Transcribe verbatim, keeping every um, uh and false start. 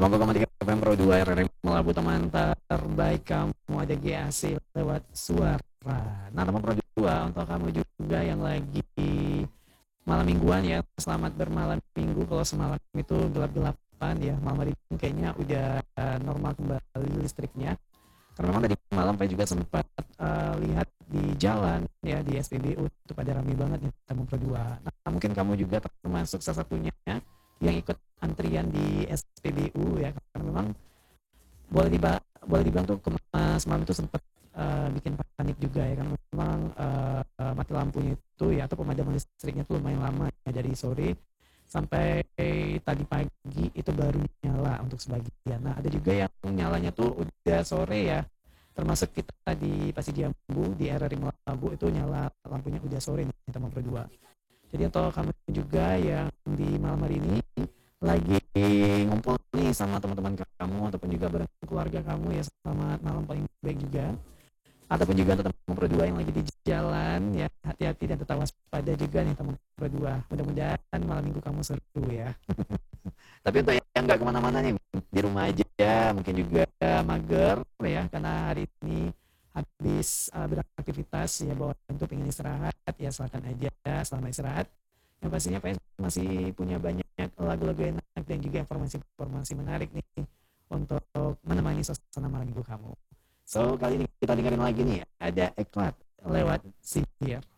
koma tiga F M Pro dua R R M Melabu teman terbaik kamu ada G A C lewat suara. Nah teman Pro dua untuk kamu juga yang lagi malam mingguan ya, selamat bermalam minggu. Kalau semalam itu gelap-gelapan ya, malam hari ini kayaknya udah uh, normal kembali listriknya. Karena memang tadi malam saya juga sempat uh, lihat di jalan ya di S P B U itu pada ramai banget nih teman Pro dua. Nah mungkin kamu juga termasuk salah satunya yang ikut antrian di S P B U ya, karena memang boleh dibilang boleh dibilang tuh kemas malam itu sempat uh, bikin panik juga ya, karena memang uh, uh, mati lampunya itu ya atau pemadaman listriknya tuh lumayan lama ya, dari sore sampai tadi pagi itu baru nyala untuk sebagian. Nah ada juga yang nyalanya tuh udah sore ya, termasuk kita di Pasir Jambu di R R I Melabu itu nyala lampunya udah sore nih teman Pro dua. Jadi untuk kamu juga yang di malam hari ini lagi ngumpul nih sama teman-teman kamu ataupun juga bareng keluarga kamu ya, selamat malam paling baik juga. Ataupun juga untuk teman Pro dua yang lagi di jalan ya, hati-hati dan tetap waspada juga nih teman Pro dua. Mudah-mudahan malam minggu kamu seru ya. Tapi untuk yang nggak kemana-mana nih, di rumah aja, mungkin juga mager ya karena hari ini habis uh, beraktivitas ya, bawa tentu pengen istirahat ya, silakan aja selama istirahat. Yang pastinya P S masih punya banyak lagu-lagu enak dan juga informasi-informasi menarik nih untuk menemani suasana malam minggu kamu. So kali ini kita dengerin lagi nih ada Eklat lewat Sihir.